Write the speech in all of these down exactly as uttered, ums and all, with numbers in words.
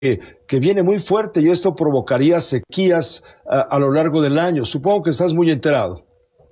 que viene muy fuerte y esto provocaría sequías a, a lo largo del año. Supongo que estás muy enterado.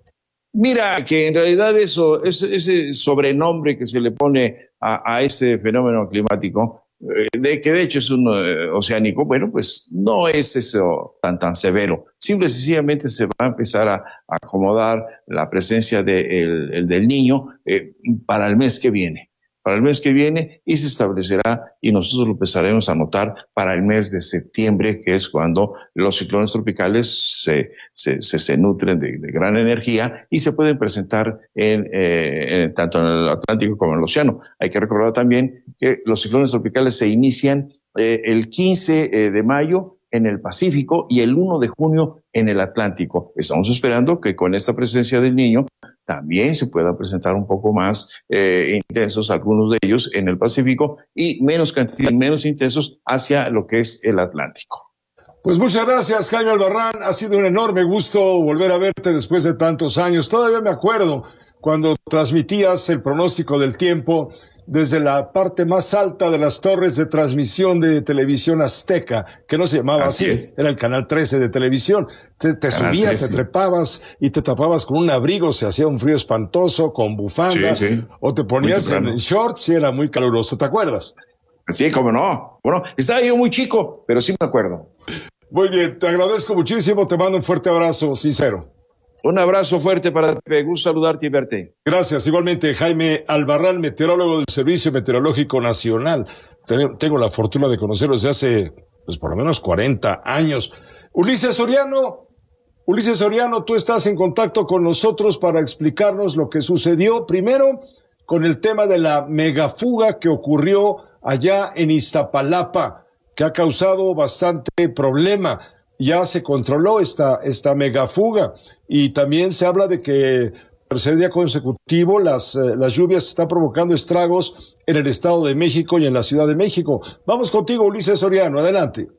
Mira, que en realidad eso, ese, ese sobrenombre que se le pone a, a ese fenómeno climático, eh, de que de hecho es un eh, oceánico, bueno, pues no es eso tan tan severo. Simple y sencillamente se va a empezar a, a acomodar la presencia de el, el del Niño eh, para el mes que viene. Para el mes que viene y se establecerá y nosotros lo empezaremos a notar para el mes de septiembre, que es cuando los ciclones tropicales se, se, se, se nutren de, de gran energía y se pueden presentar en, eh, en, tanto en el Atlántico como en el océano. Hay que recordar también que los ciclones tropicales se inician eh, el quince de mayo en el Pacífico y el uno de junio en el Atlántico. Estamos esperando que con esta presencia del Niño también se puedan presentar un poco más eh, intensos algunos de ellos en el Pacífico y menos cantidad, menos intensos hacia lo que es el Atlántico. Pues muchas gracias, Jaime Albarrán. Ha sido un enorme gusto volver a verte después de tantos años. Todavía me acuerdo cuando transmitías el pronóstico del tiempo desde la parte más alta de las torres de transmisión de televisión azteca, que no se llamaba así, así era el canal trece de televisión. Te, te subías, trece. Te trepabas y te tapabas con un abrigo, se hacía un frío espantoso, con bufanda, sí, sí. O te ponías en shorts y era muy caluroso, ¿te acuerdas? Sí, cómo no. Bueno, estaba yo muy chico, pero sí me acuerdo. Muy bien, te agradezco muchísimo, te mando un fuerte abrazo, sincero. Un abrazo fuerte para ti, me gusta saludarte y verte. Gracias, igualmente Jaime Albarrán, meteorólogo del Servicio Meteorológico Nacional. Tengo la fortuna de conocerlo desde hace, pues por lo menos cuarenta años. Ulises Soriano, Ulises Soriano, tú estás en contacto con nosotros para explicarnos lo que sucedió, primero con el tema de la megafuga que ocurrió allá en Iztapalapa, que ha causado bastante problema. Ya se controló esta, esta megafuga y también se habla de que por tercer día consecutivo las, eh, las lluvias están provocando estragos en el Estado de México y en la Ciudad de México. Vamos contigo, Ulises Soriano, adelante.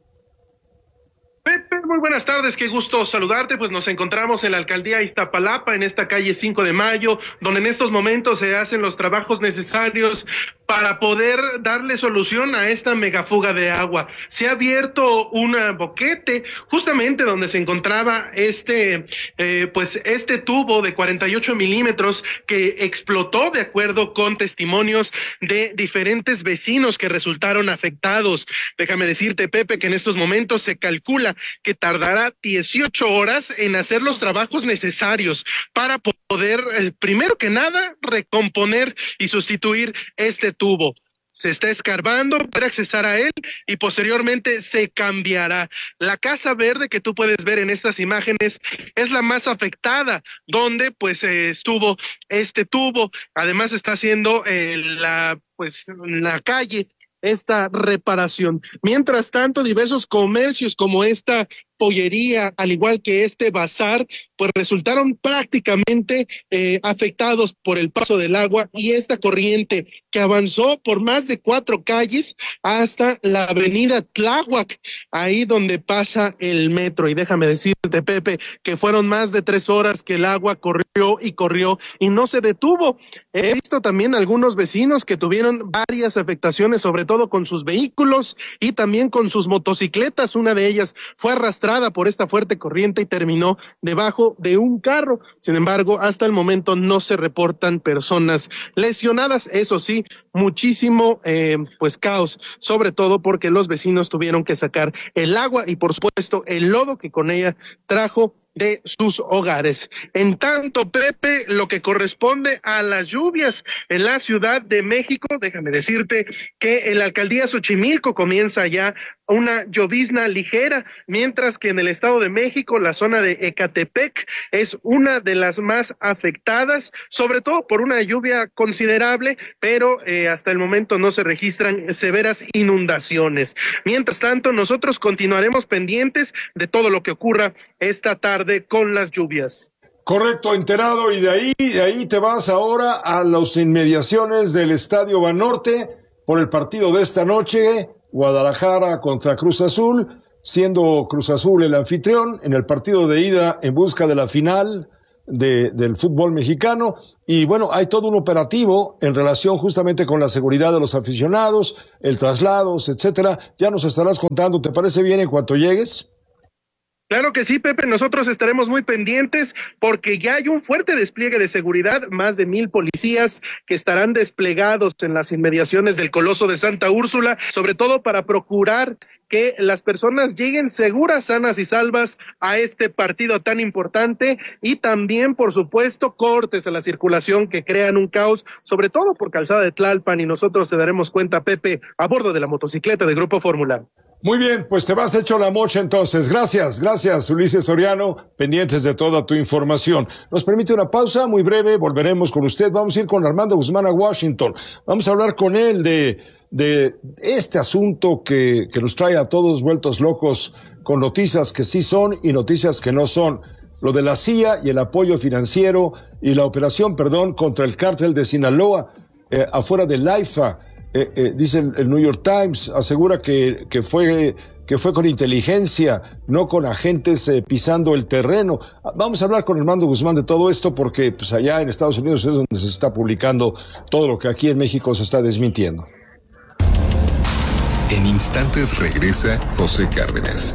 Pepe, muy buenas tardes, qué gusto saludarte, pues nos encontramos en la alcaldía Iztapalapa, en esta calle cinco de mayo, donde en estos momentos se hacen los trabajos necesarios para poder darle solución a esta megafuga de agua. Se ha abierto un boquete justamente donde se encontraba este, eh, pues este tubo de cuarenta y ocho milímetros que explotó, de acuerdo con testimonios de diferentes vecinos que resultaron afectados. Déjame decirte, Pepe, que en estos momentos se calcula que tardará dieciocho horas en hacer los trabajos necesarios para poder, eh, primero que nada, recomponer y sustituir este tubo. Se está escarbando para accesar a él y posteriormente se cambiará. La Casa Verde que tú puedes ver en estas imágenes es la más afectada, donde pues eh, estuvo este tubo. Además está haciendo eh, la pues la calle esta reparación. Mientras tanto, diversos comercios como esta pollería, al igual que este bazar, pues resultaron prácticamente eh, afectados por el paso del agua y esta corriente que avanzó por más de cuatro calles hasta la avenida Tláhuac, ahí donde pasa el metro. Y déjame decirte, Pepe, que fueron más de tres horas que el agua corrió y corrió y no se detuvo. He visto también algunos vecinos que tuvieron varias afectaciones, sobre todo con sus vehículos y también con sus motocicletas. Una de ellas fue arrastrada por esta fuerte corriente y terminó debajo de un carro. Sin embargo, hasta el momento no se reportan personas lesionadas. Eso sí, muchísimo eh, pues caos, sobre todo porque los vecinos tuvieron que sacar el agua y por supuesto el lodo que con ella trajo de sus hogares. En tanto, Pepe, lo que corresponde a las lluvias en la Ciudad de México, déjame decirte que en la alcaldía Xochimilco comienza ya una llovizna ligera, mientras que en el Estado de México, la zona de Ecatepec es una de las más afectadas, sobre todo por una lluvia considerable, pero eh, hasta el momento no se registran severas inundaciones. Mientras tanto, nosotros continuaremos pendientes de todo lo que ocurra esta tarde con las lluvias. Correcto, enterado, y de ahí, de ahí te vas ahora a las inmediaciones del Estadio Banorte por el partido de esta noche, Guadalajara contra Cruz Azul, siendo Cruz Azul el anfitrión en el partido de ida en busca de la final de, del fútbol mexicano. Y bueno, hay todo un operativo en relación justamente con la seguridad de los aficionados, el traslados, etcétera. Ya nos estarás contando, ¿te parece bien en cuanto llegues? Claro que sí, Pepe, nosotros estaremos muy pendientes porque ya hay un fuerte despliegue de seguridad, más de mil policías que estarán desplegados en las inmediaciones del Coloso de Santa Úrsula, sobre todo para procurar que las personas lleguen seguras, sanas y salvas a este partido tan importante, y también, por supuesto, cortes a la circulación que crean un caos, sobre todo por Calzada de Tlalpan, y nosotros te daremos cuenta, Pepe, a bordo de la motocicleta de Grupo Fórmula. Muy bien, pues te vas hecho la mocha entonces. Gracias, gracias Ulises Soriano, pendientes de toda tu información. Nos permite una pausa muy breve, volveremos con usted. Vamos a ir con Armando Guzmán a Washington. Vamos a hablar con él de, de este asunto que, que nos trae a todos vueltos locos, con noticias que sí son y noticias que no son. Lo de la C I A y el apoyo financiero y la operación, perdón, contra el cártel de Sinaloa, eh, afuera del AIFA. Eh, eh, dice el, el New York Times, asegura que, que fue que fue con inteligencia, no con agentes eh, pisando el terreno. Vamos a hablar con Armando Guzmán de todo esto porque pues allá en Estados Unidos es donde se está publicando todo lo que aquí en México se está desmintiendo. En instantes regresa José Cárdenas.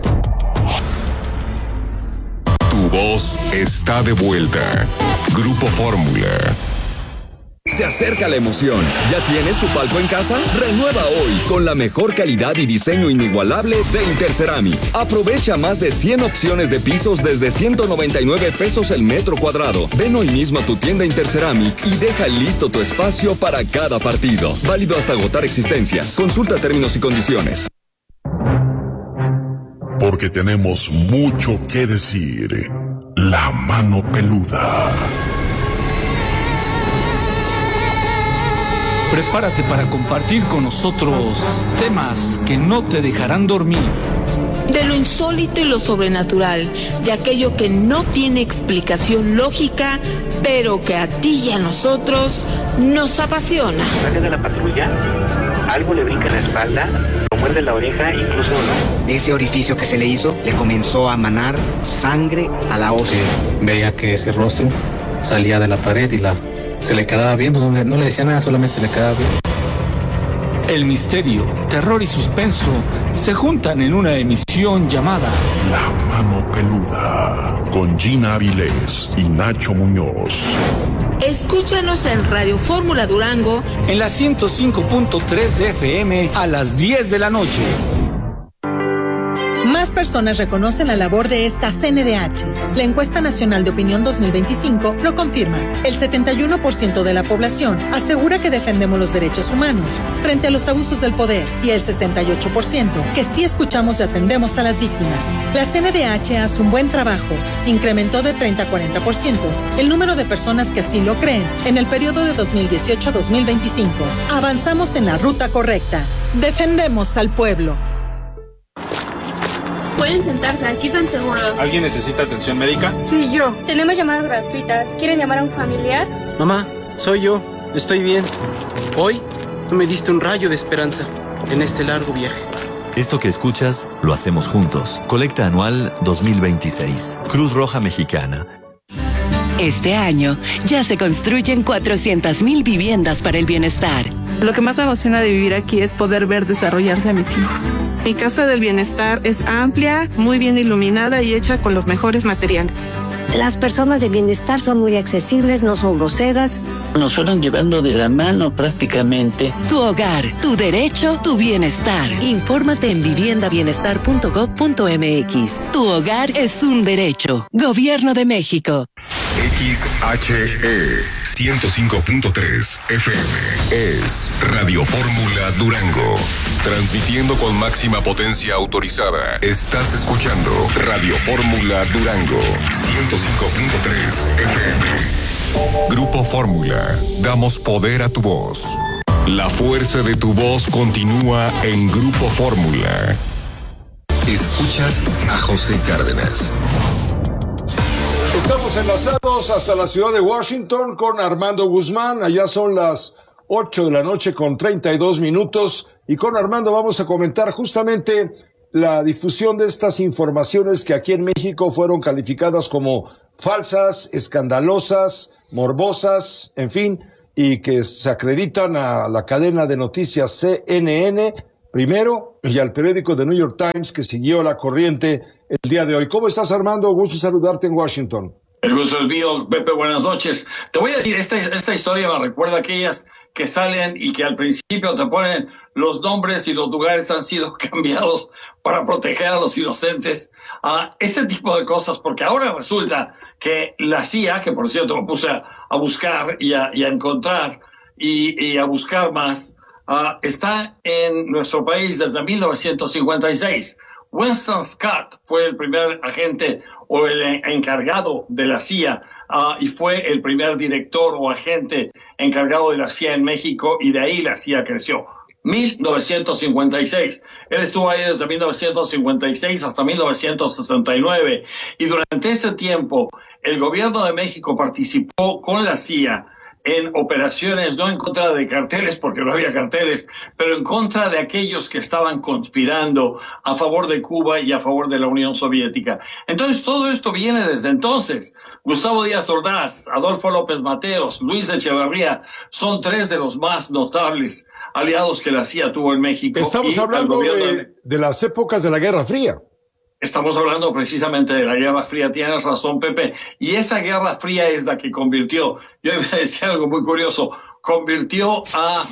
Tu voz está de vuelta. Grupo Fórmula. Se acerca la emoción. ¿Ya tienes tu palco en casa? Renueva hoy con la mejor calidad y diseño inigualable de Interceramic. Aprovecha más de cien opciones de pisos desde ciento noventa y nueve pesos el metro cuadrado. Ven hoy mismo a tu tienda Interceramic y deja listo tu espacio para cada partido. Válido hasta agotar existencias. Consulta términos y condiciones. Porque tenemos mucho que decir. La mano peluda. Prepárate para compartir con nosotros temas que no te dejarán dormir. De lo insólito y lo sobrenatural, de aquello que no tiene explicación lógica, pero que a ti y a nosotros nos apasiona. Sale de la patrulla, algo le brinca en la espalda, lo muerde la oreja, incluso no. De ese orificio que se le hizo, le comenzó a manar sangre a la ósea. Veía que ese rostro salía de la pared y la... se le quedaba viendo, no le, no le decía nada, solamente se le quedaba viendo. El misterio, terror y suspenso se juntan en una emisión llamada La Mano Peluda, con Gina Avilés y Nacho Muñoz. Escúchanos en Radio Fórmula Durango, en la ciento cinco punto tres de F M a las diez de la noche. Más personas reconocen la labor de esta C N D H. La encuesta nacional de opinión dos mil veinticinco lo confirma. El setenta y uno por ciento de la población asegura que defendemos los derechos humanos frente a los abusos del poder y el sesenta y ocho por ciento que sí escuchamos y atendemos a las víctimas. La C N D H hace un buen trabajo. Incrementó de treinta a cuarenta por ciento el número de personas que así lo creen en el periodo de dos mil dieciocho a dos mil veinticinco. Avanzamos en la ruta correcta. Defendemos al pueblo. Pueden sentarse, aquí están seguros. ¿Alguien necesita atención médica? Sí, yo. Tenemos llamadas gratuitas. ¿Quieren llamar a un familiar? Mamá, soy yo. Estoy bien. Hoy tú me diste un rayo de esperanza en este largo viaje. Esto que escuchas, lo hacemos juntos. Colecta anual dos mil veintiséis. Cruz Roja Mexicana. Este año ya se construyen cuatrocientas mil viviendas para el bienestar. Lo que más me emociona de vivir aquí es poder ver desarrollarse a mis hijos. Mi casa del bienestar es amplia, muy bien iluminada y hecha con los mejores materiales. Las personas de bienestar son muy accesibles, no son groseras. Nos fueron llevando de la mano prácticamente. Tu hogar, tu derecho, tu bienestar. Infórmate en vivienda bienestar punto gob punto m x. Tu hogar es un derecho. Gobierno de México. X H E ciento cinco punto tres F M es Radio Fórmula Durango. Transmitiendo con máxima potencia autorizada. Estás escuchando Radio Fórmula Durango ciento cinco punto tres F M. Grupo Fórmula. Damos poder a tu voz. La fuerza de tu voz continúa en Grupo Fórmula. Escuchas a José Cárdenas. Estamos enlazados hasta la ciudad de Washington con Armando Guzmán. Allá son las ocho de la noche con treinta y dos minutos. Y con Armando vamos a comentar justamente la difusión de estas informaciones que aquí en México fueron calificadas como falsas, escandalosas, morbosas, en fin, y que se acreditan a la cadena de noticias C N N primero y al periódico The New York Times, que siguió la corriente el día de hoy. ¿Cómo estás, Armando? Gusto saludarte en Washington. El gusto es mío, Pepe, buenas noches. Te voy a decir, esta, esta historia me recuerda a aquellas que salen y que al principio te ponen los nombres y los lugares han sido cambiados para proteger a los inocentes. Uh, este tipo de cosas, porque ahora resulta que la C I A, que por cierto me puse a, a buscar y a, y a encontrar y, y a buscar más, uh, está en nuestro país desde mil novecientos cincuenta y seis. Winston Scott fue el primer agente o el encargado de la C I A uh, y fue el primer director o agente encargado de la C I A en México, y de ahí la C I A creció. mil novecientos cincuenta y seis. Él estuvo ahí desde mil novecientos cincuenta y seis hasta mil novecientos sesenta y nueve, y durante ese tiempo el gobierno de México participó con la C I A en operaciones no en contra de carteles, porque no había carteles, pero en contra de aquellos que estaban conspirando a favor de Cuba y a favor de la Unión Soviética. Entonces, todo esto viene desde entonces. Gustavo Díaz Ordaz, Adolfo López Mateos, Luis Echeverría, son tres de los más notables aliados que la C I A tuvo en México. Estamos hablando de, de las épocas de la Guerra Fría. Estamos hablando precisamente de la Guerra Fría, tienes razón, Pepe, y esa Guerra Fría es la que convirtió, yo iba a decir algo muy curioso, convirtió a,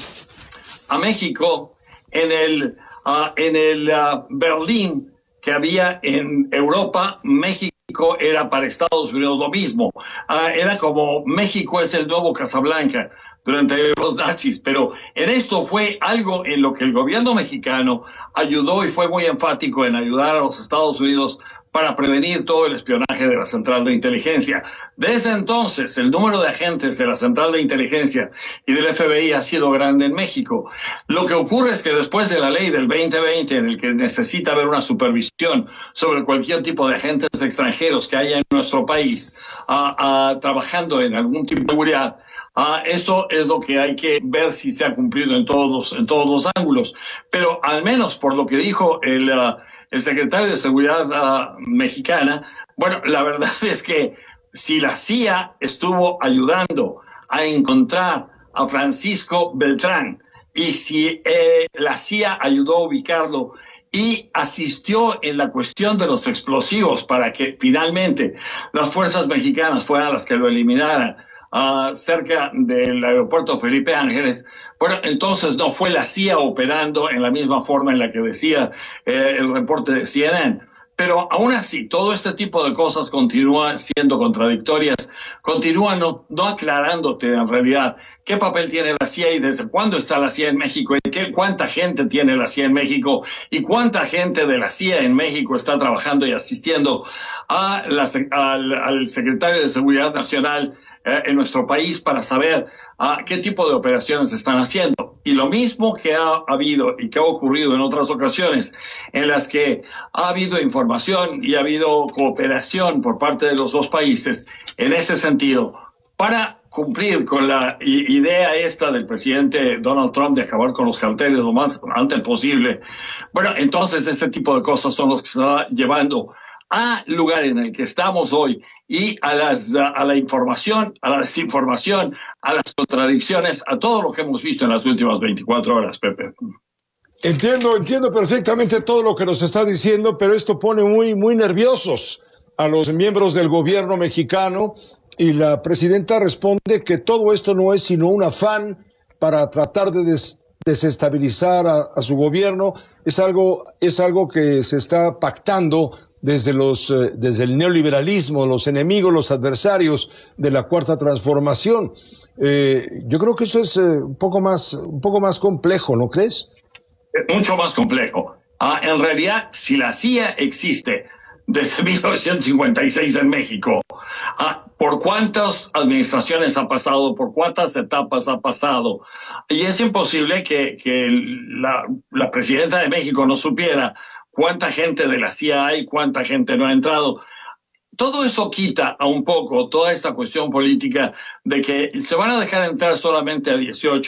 a México en el, uh, en el uh, Berlín que había en Europa. México era para Estados Unidos lo mismo, uh, era como México es el nuevo Casablanca durante los nazis, pero en esto fue algo en lo que el gobierno mexicano ayudó y fue muy enfático en ayudar a los Estados Unidos para prevenir todo el espionaje de la Central de Inteligencia. Desde entonces, el número de agentes de la Central de Inteligencia y del F B I ha sido grande en México. Lo que ocurre es que después de la ley del veinte veinte, en el que necesita haber una supervisión sobre cualquier tipo de agentes extranjeros que haya en nuestro país, a, a, trabajando en algún tipo de seguridad, Ah, eso es lo que hay que ver si se ha cumplido en todos, en todos los ángulos. Pero al menos por lo que dijo el, uh, el secretario de Seguridad uh, mexicana, bueno, la verdad es que si la C I A estuvo ayudando a encontrar a Francisco Beltrán y si eh, la C I A ayudó a ubicarlo y asistió en la cuestión de los explosivos para que finalmente las fuerzas mexicanas fueran las que lo eliminaran, Uh, cerca del aeropuerto Felipe Ángeles, bueno, entonces no fue la C I A operando en la misma forma en la que decía eh, el reporte de C N N. Pero aún así, todo este tipo de cosas continúan siendo contradictorias, continúan no, no aclarándote en realidad qué papel tiene la C I A y desde cuándo está la C I A en México, y qué, cuánta gente tiene la C I A en México y cuánta gente de la C I A en México está trabajando y asistiendo a la, al, al secretario de Seguridad Nacional Eh, en nuestro país para saber uh, qué tipo de operaciones están haciendo. Y lo mismo que ha habido y que ha ocurrido en otras ocasiones en las que ha habido información y ha habido cooperación por parte de los dos países en ese sentido para cumplir con la idea esta del presidente Donald Trump de acabar con los carteles lo más antes posible. Bueno, entonces este tipo de cosas son los que se está llevando al lugar en el que estamos hoy, y a, las, a la información, a la desinformación, a las contradicciones, a todo lo que hemos visto en las últimas veinticuatro horas, Pepe. Entiendo, entiendo perfectamente todo lo que nos está diciendo, pero esto pone muy, muy nerviosos a los miembros del gobierno mexicano, y la presidenta responde que todo esto no es sino un afán para tratar de des- desestabilizar a, a su gobierno. Es algo, es algo que se está pactando desde los, eh, desde el neoliberalismo, los enemigos, los adversarios de la Cuarta Transformación. Eh, yo creo que eso es eh, un poco más, un poco más complejo, ¿no crees? Mucho más complejo. Ah, en realidad, si la C I A existe desde mil novecientos cincuenta y seis en México, ah, ¿por cuántas administraciones ha pasado? ¿Por cuántas etapas ha pasado? Y es imposible que, que la, la presidenta de México no supiera cuánta gente de la C I A hay, cuánta gente no ha entrado. Todo eso quita a un poco toda esta cuestión política de que se van a dejar entrar solamente a dieciocho.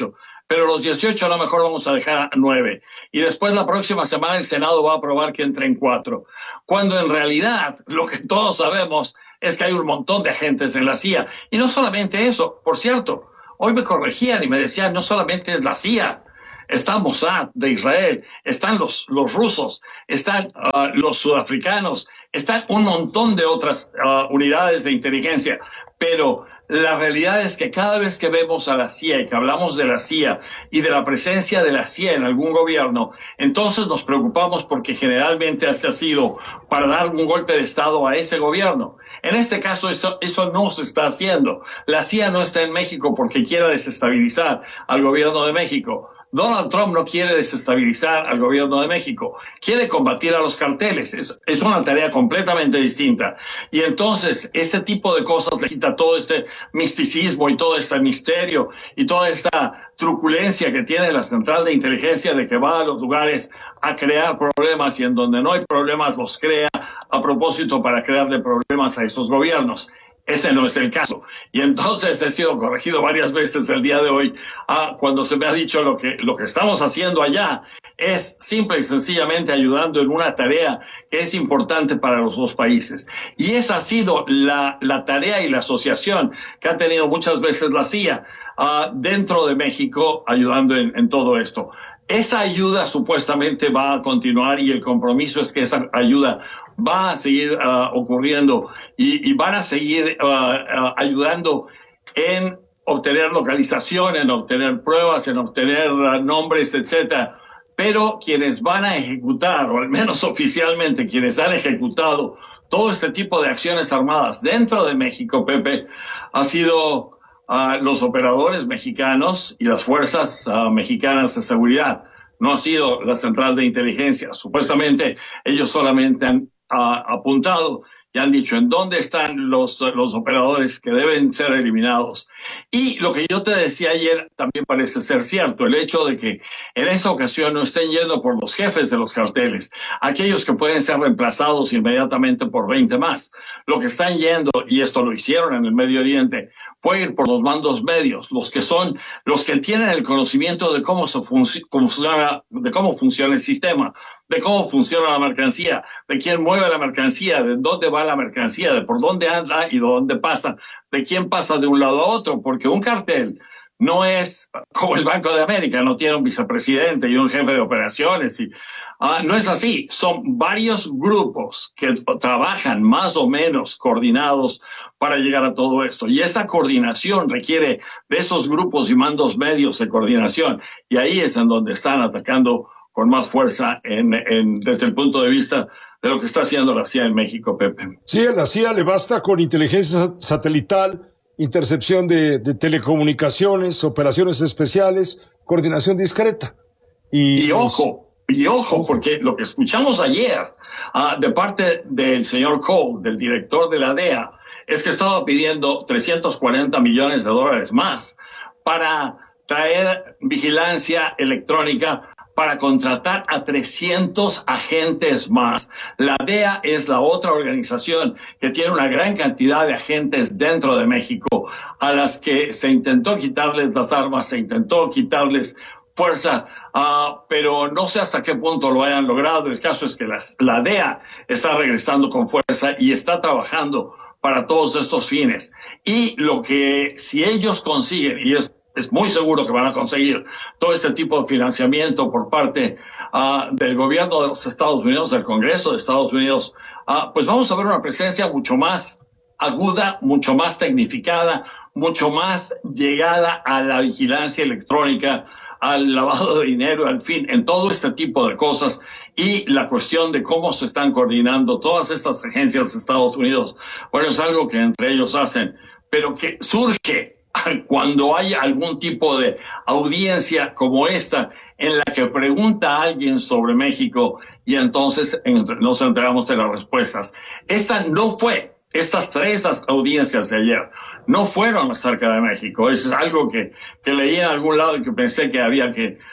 pero los dieciocho a lo mejor vamos a dejar a nueve. Y después la próxima semana el Senado va a aprobar que entre en cuatro. Cuando en realidad lo que todos sabemos es que hay un montón de agentes en la C I A. Y no solamente eso, por cierto, hoy me corregían y me decían, no solamente es la C I A, está Mossad de Israel, están los, los rusos, están uh, los sudafricanos, están un montón de otras uh, unidades de inteligencia, pero la realidad es que cada vez que vemos a la C I A y que hablamos de la C I A y de la presencia de la C I A en algún gobierno, entonces nos preocupamos porque generalmente se ha sido para dar un golpe de Estado a ese gobierno. En este caso eso, eso no se está haciendo. La C I A no está en México porque quiera desestabilizar al gobierno de México. Donald Trump no quiere desestabilizar al gobierno de México, quiere combatir a los carteles, es, es una tarea completamente distinta. Y entonces ese tipo de cosas le quita todo este misticismo y todo este misterio y toda esta truculencia que tiene la central de inteligencia de que va a los lugares a crear problemas y en donde no hay problemas los crea a propósito para crearle problemas a esos gobiernos. Ese no es el caso. Y entonces he sido corregido varias veces el día de hoy ah, cuando se me ha dicho lo que, lo que estamos haciendo allá es simple y sencillamente ayudando en una tarea que es importante para los dos países. Y esa ha sido la, la tarea y la asociación que ha tenido muchas veces la C I A ah, dentro de México ayudando en, en todo esto. Esa ayuda supuestamente va a continuar y el compromiso es que esa ayuda va a seguir uh, ocurriendo y, y van a seguir uh, uh, ayudando en obtener localización, en obtener pruebas, en obtener uh, nombres, etcétera. Pero quienes van a ejecutar, o al menos oficialmente quienes han ejecutado todo este tipo de acciones armadas dentro de México, Pepe, ha sido uh, los operadores mexicanos y las fuerzas uh, mexicanas de seguridad. No ha sido la central de inteligencia. Supuestamente ellos solamente han Uh, apuntado y han dicho en dónde están los, los operadores que deben ser eliminados. Y lo que yo te decía ayer también parece ser cierto, el hecho de que en esta ocasión no estén yendo por los jefes de los carteles, aquellos que pueden ser reemplazados inmediatamente por veinte más. Lo que están yendo, y esto lo hicieron en el Medio Oriente, fue ir por los mandos medios, los que son, los que tienen el conocimiento de cómo se func- funciona, de cómo funciona el sistema, de cómo funciona la mercancía, de quién mueve la mercancía, de dónde va la mercancía, de por dónde anda y de dónde pasa, de quién pasa de un lado a otro, porque un cartel no es como el Banco de América, no tiene un vicepresidente y un jefe de operaciones y Uh, no es así, son varios grupos que trabajan más o menos coordinados para llegar a todo esto. Y esa coordinación requiere de esos grupos y mandos medios de coordinación. Y ahí es en donde están atacando con más fuerza en, en, desde el punto de vista de lo que está haciendo la C I A en México, Pepe. Sí, a la C I A le basta con inteligencia satelital, intercepción de, de telecomunicaciones, operaciones especiales, coordinación discreta. Y, y ojo. Y ojo, porque lo que escuchamos ayer uh, de parte del señor Cole, del director de la D E A, es que estaba pidiendo trescientos cuarenta millones de dólares más para traer vigilancia electrónica, para contratar a trescientos agentes más. La D E A es la otra organización que tiene una gran cantidad de agentes dentro de México, a las que se intentó quitarles las armas, se intentó quitarles fuerza, uh, pero no sé hasta qué punto lo hayan logrado. El caso es que las, la D E A está regresando con fuerza y está trabajando para todos estos fines. Y lo que, si ellos consiguen, y es, es muy seguro que van a conseguir todo este tipo de financiamiento por parte uh, del gobierno de los Estados Unidos, del Congreso de Estados Unidos, uh, pues vamos a ver una presencia mucho más aguda, mucho más tecnificada, mucho más llegada a la vigilancia electrónica, al lavado de dinero, al fin, en todo este tipo de cosas y la cuestión de cómo se están coordinando todas estas agencias de Estados Unidos. Bueno, es algo que entre ellos hacen, pero que surge cuando hay algún tipo de audiencia como esta en la que pregunta a alguien sobre México y entonces nos enteramos de las respuestas. Esta no fue. Estas tres audiencias de ayer no fueron acerca de México. Eso es algo que, que leí en algún lado y que pensé que había que,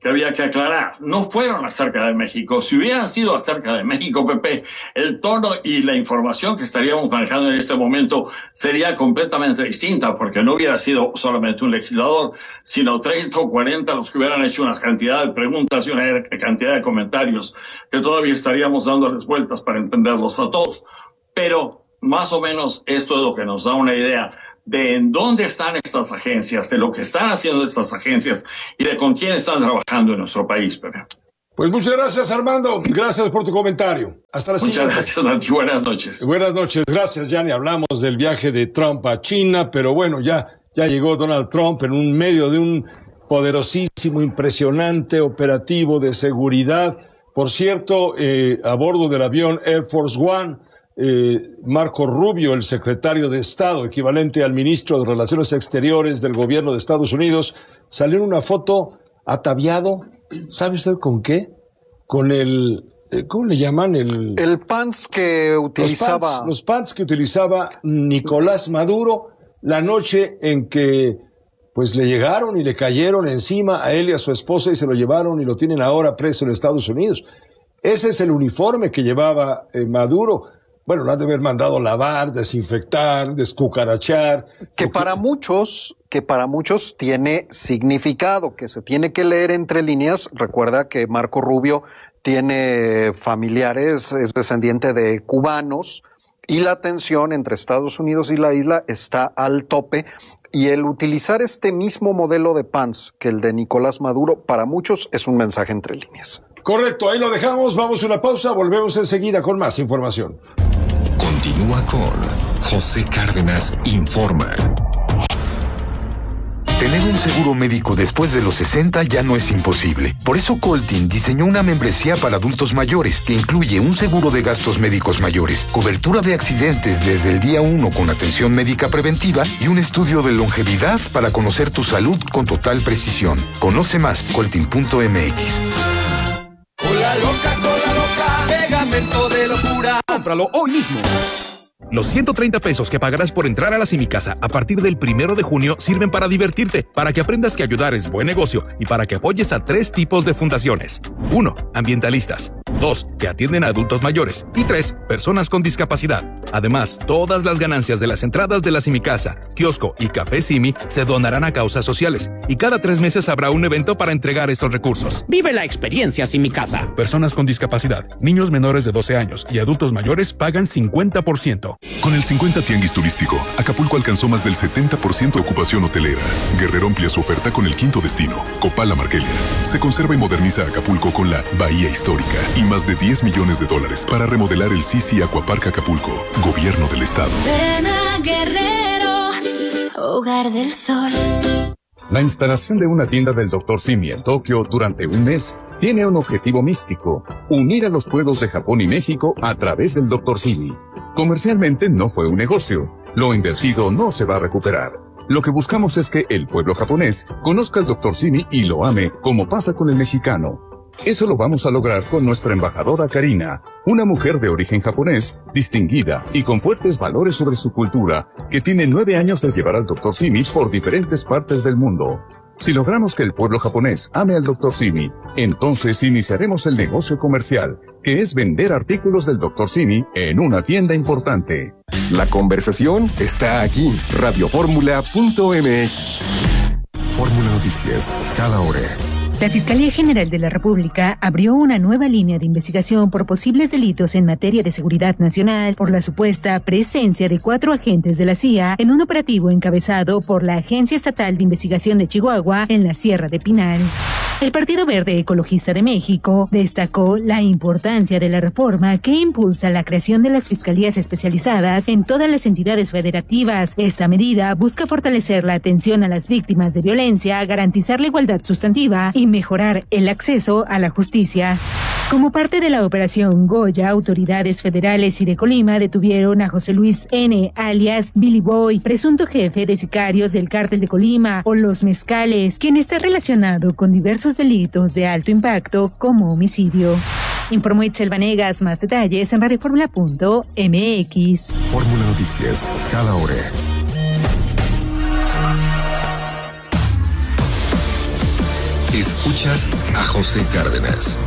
que había que aclarar. No fueron acerca de México. Si hubieran sido acerca de México, Pepe, el tono y la información que estaríamos manejando en este momento sería completamente distinta, porque no hubiera sido solamente un legislador, sino treinta o cuarenta los que hubieran hecho una cantidad de preguntas y una cantidad de comentarios que todavía estaríamos dándoles vueltas para entenderlos a todos. Pero más o menos esto es lo que nos da una idea de en dónde están estas agencias, de lo que están haciendo estas agencias y de con quién están trabajando en nuestro país, Pepe. Pues muchas gracias, Armando. Gracias por tu comentario. Hasta la siguiente. Muchas gracias, Santi. Buenas noches. Buenas noches. Gracias, Gianni. Hablamos del viaje de Trump a China, pero bueno, ya, ya llegó Donald Trump en un medio de un poderosísimo, impresionante operativo de seguridad. Por cierto, eh, a bordo del avión Air Force One, Eh, Marco Rubio, el secretario de Estado, equivalente al ministro de Relaciones Exteriores del gobierno de Estados Unidos, salió en una foto ataviado, ¿sabe usted con qué? Con el, eh, ¿cómo le llaman? El, el pants que utilizaba. Los pants, los pants que utilizaba Nicolás Maduro la noche en que pues le llegaron y le cayeron encima a él y a su esposa y se lo llevaron y lo tienen ahora preso en Estados Unidos. Ese es el uniforme que llevaba eh, Maduro. Bueno, lo han de haber mandado lavar, desinfectar, descucarachar. Que para muchos, que para muchos tiene significado, que se tiene que leer entre líneas. Recuerda que Marco Rubio tiene familiares, es descendiente de cubanos, y la tensión entre Estados Unidos y la isla está al tope. Y el utilizar este mismo modelo de pants que el de Nicolás Maduro, para muchos es un mensaje entre líneas. Correcto, ahí lo dejamos, vamos a una pausa, volvemos enseguida con más información. Continúa con José Cárdenas Informa. Tener un seguro médico después de los sesenta ya no es imposible. Por eso Coltin diseñó una membresía para adultos mayores que incluye un seguro de gastos médicos mayores, cobertura de accidentes desde el día uno con atención médica preventiva y un estudio de longevidad para conocer tu salud con total precisión. Conoce más, coltin punto m x. Cola loca, cola loca, pegamento de locura. Cómpralo hoy mismo. Los ciento treinta pesos que pagarás por entrar a la Simicasa a partir del primero de junio sirven para divertirte, para que aprendas que ayudar es buen negocio y para que apoyes a tres tipos de fundaciones. Uno, ambientalistas. Dos, que atienden a adultos mayores. Y tres, personas con discapacidad. Además, todas las ganancias de las entradas de la Simicasa, kiosco y café Simi se donarán a causas sociales. Y cada tres meses habrá un evento para entregar estos recursos. Vive la experiencia Simicasa. Personas con discapacidad, niños menores de doce años y adultos mayores pagan cincuenta por ciento. Con el cincuenta Tianguis Turístico, Acapulco alcanzó más del setenta por ciento de ocupación hotelera. Guerrero amplía su oferta con el quinto destino, Copala Marquelia. Se conserva y moderniza Acapulco con la Bahía Histórica y más de diez millones de dólares para remodelar el Sisi Aquapark Acapulco, Gobierno del Estado. Ven a Guerrero, hogar del sol. La instalación de una tienda del doctor Simi en Tokio durante un mes tiene un objetivo místico: unir a los pueblos de Japón y México a través del doctor Simi. Comercialmente no fue un negocio. Lo invertido no se va a recuperar. Lo que buscamos es que el pueblo japonés conozca al doctor Simi y lo ame, como pasa con el mexicano. Eso lo vamos a lograr con nuestra embajadora Karina, una mujer de origen japonés, distinguida y con fuertes valores sobre su cultura, que tiene nueve años de llevar al doctor Simi por diferentes partes del mundo. Si logramos que el pueblo japonés ame al doctor Simi, entonces iniciaremos el negocio comercial, que es vender artículos del doctor Simi en una tienda importante. La conversación está aquí. radio fórmula punto m x. Fórmula Noticias, cada hora. La Fiscalía General de la República abrió una nueva línea de investigación por posibles delitos en materia de seguridad nacional por la supuesta presencia de cuatro agentes de la C I A en un operativo encabezado por la Agencia Estatal de Investigación de Chihuahua en la Sierra de Pinal. El Partido Verde Ecologista de México destacó la importancia de la reforma que impulsa la creación de las fiscalías especializadas en todas las entidades federativas. Esta medida busca fortalecer la atención a las víctimas de violencia, garantizar la igualdad sustantiva y mejorar el acceso a la justicia. Como parte de la operación Goya, autoridades federales y de Colima detuvieron a José Luis N., alias Billy Boy, presunto jefe de sicarios del cártel de Colima o Los Mezcales, quien está relacionado con diversos delitos de alto impacto como homicidio. Informó Itzel Vanegas. Más detalles en radio fórmula punto m x. Fórmula Noticias, cada hora. Escuchas a José Cárdenas.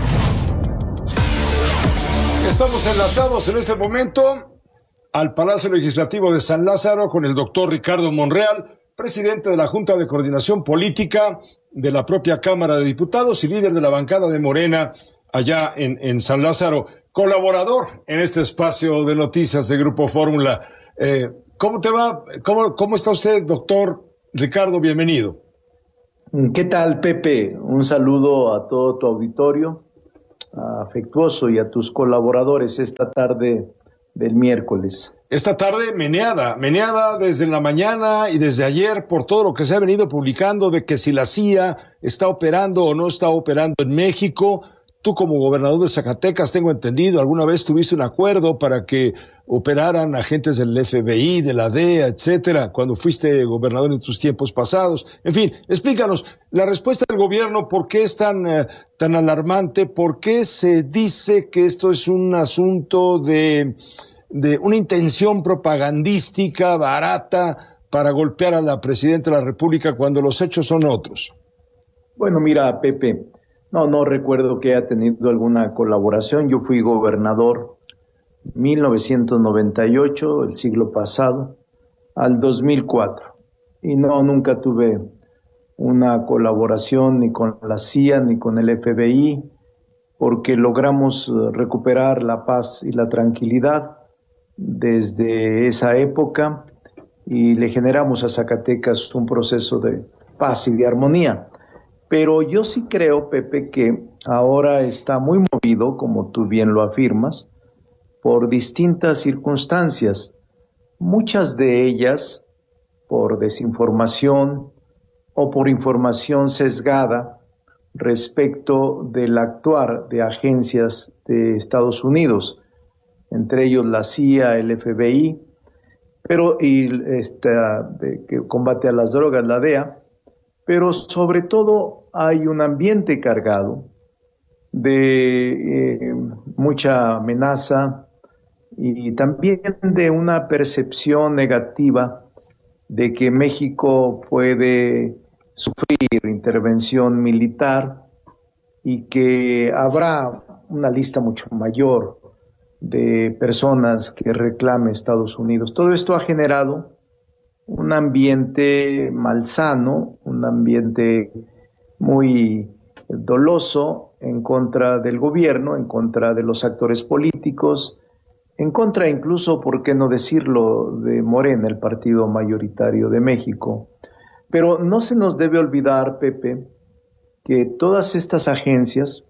Estamos enlazados en este momento al Palacio Legislativo de San Lázaro con el doctor Ricardo Monreal, presidente de la Junta de Coordinación Política de la propia Cámara de Diputados y líder de la bancada de Morena allá en, en San Lázaro, colaborador en este espacio de noticias de Grupo Fórmula. Eh, ¿Cómo te va? ¿Cómo, ¿Cómo está usted, doctor Ricardo? Bienvenido. ¿Qué tal, Pepe? Un saludo a todo tu auditorio afectuoso y a tus colaboradores esta tarde del miércoles. Esta tarde meneada, meneada desde la mañana y desde ayer por todo lo que se ha venido publicando de que si la C I A está operando o no está operando en México. Tú como gobernador de Zacatecas, tengo entendido, alguna vez tuviste un acuerdo para que operaran agentes del F B I, de la D E A, etcétera, cuando fuiste gobernador en tus tiempos pasados. En fin, explícanos la respuesta del gobierno, ¿por qué es tan, eh, tan alarmante? ¿Por qué se dice que esto es un asunto de, de una intención propagandística barata para golpear a la presidenta de la República cuando los hechos son otros? Bueno, mira, Pepe, no, no recuerdo que haya tenido alguna colaboración. Yo fui gobernador mil novecientos noventa y ocho, el siglo pasado, al dos mil cuatro. Y no, nunca tuve una colaboración ni con la C I A ni con el F B I, porque logramos recuperar la paz y la tranquilidad desde esa época y le generamos a Zacatecas un proceso de paz y de armonía. Pero yo sí creo, Pepe, que ahora está muy movido, como tú bien lo afirmas, por distintas circunstancias, muchas de ellas por desinformación o por información sesgada respecto del actuar de agencias de Estados Unidos, entre ellos la C I A, el F B I, pero y esta de que combate a las drogas, la D E A, pero sobre todo hay un ambiente cargado de eh, mucha amenaza y también de una percepción negativa de que México puede sufrir intervención militar y que habrá una lista mucho mayor de personas que reclame Estados Unidos. Todo esto ha generado un ambiente malsano, un ambiente muy doloso en contra del gobierno, en contra de los actores políticos, en contra incluso, por qué no decirlo, de Morena, el partido mayoritario de México. Pero no se nos debe olvidar, Pepe, que todas estas agencias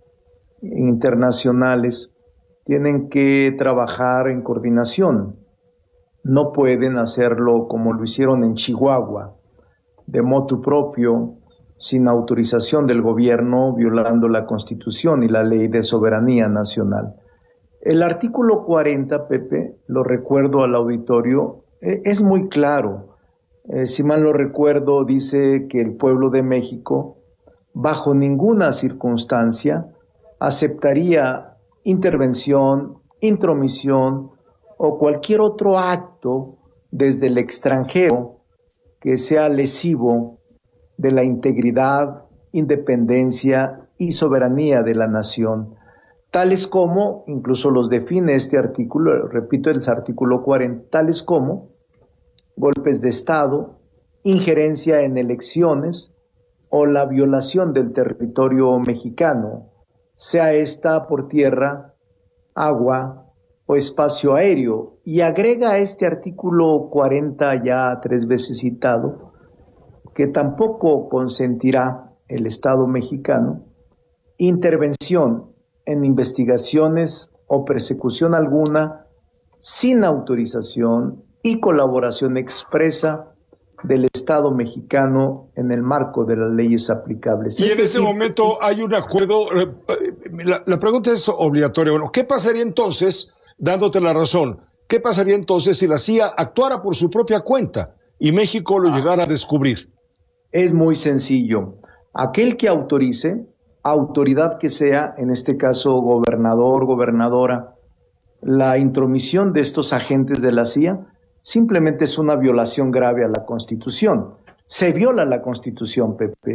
internacionales tienen que trabajar en coordinación. No pueden hacerlo como lo hicieron en Chihuahua, de motu propio, sin autorización del gobierno, violando la Constitución y la Ley de Soberanía Nacional. El artículo cuarenta, Pepe, lo recuerdo al auditorio, es muy claro. Eh, si mal no recuerdo, dice que el pueblo de México, bajo ninguna circunstancia, aceptaría intervención, intromisión o cualquier otro acto desde el extranjero que sea lesivo de la integridad, independencia y soberanía de la nación, tales como, incluso los define este artículo, repito, el artículo cuarenta, tales como golpes de Estado, injerencia en elecciones o la violación del territorio mexicano, sea esta por tierra, agua o espacio aéreo. Y agrega a este artículo cuarenta ya tres veces citado, que tampoco consentirá el Estado mexicano intervención en investigaciones o persecución alguna sin autorización y colaboración expresa del Estado mexicano en el marco de las leyes aplicables. Y en ese momento hay un acuerdo. La, la pregunta es obligatoria. Bueno, ¿qué pasaría entonces, dándote la razón, qué pasaría entonces si la C I A actuara por su propia cuenta y México lo ah. llegara a descubrir? Es muy sencillo. Aquel que autorice, autoridad que sea, en este caso gobernador, gobernadora, la intromisión de estos agentes de la C I A simplemente es una violación grave a la Constitución. Se viola la Constitución, Pepe.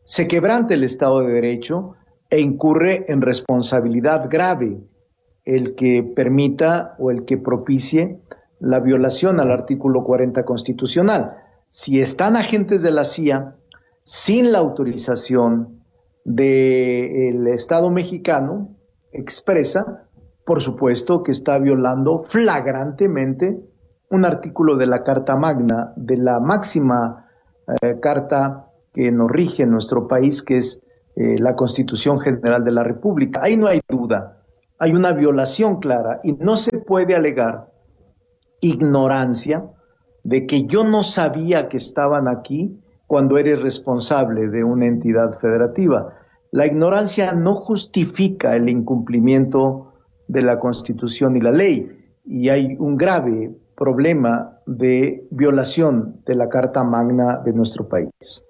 se quebranta el Estado de Derecho e incurre en responsabilidad grave el que permita o el que propicie la violación al artículo cuarenta constitucional. Si están agentes de la C I A sin la autorización del Estado mexicano expresa, por supuesto que está violando flagrantemente un artículo de la Carta Magna, de la máxima eh, carta que nos rige en nuestro país, que es eh, la Constitución General de la República. Ahí no hay duda, hay una violación clara y no se puede alegar ignorancia de que yo no sabía que estaban aquí cuando eres responsable de una entidad federativa. La ignorancia no justifica el incumplimiento de la Constitución y la ley, y hay un grave problema de violación de la Carta Magna de nuestro país.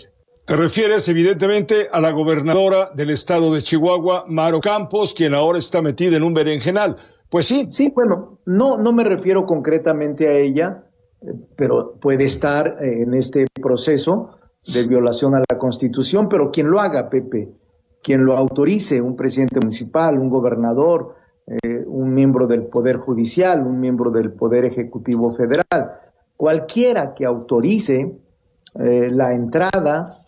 Te refieres evidentemente a la gobernadora del estado de Chihuahua, Maro Campos, quien ahora está metida en un berenjenal. Pues sí. Sí, bueno, no, no me refiero concretamente a ella, pero puede estar en este proceso de violación a la Constitución, pero quien lo haga, Pepe, quien lo autorice, un presidente municipal, un gobernador, eh, un miembro del Poder Judicial, un miembro del Poder Ejecutivo Federal, cualquiera que autorice eh, la entrada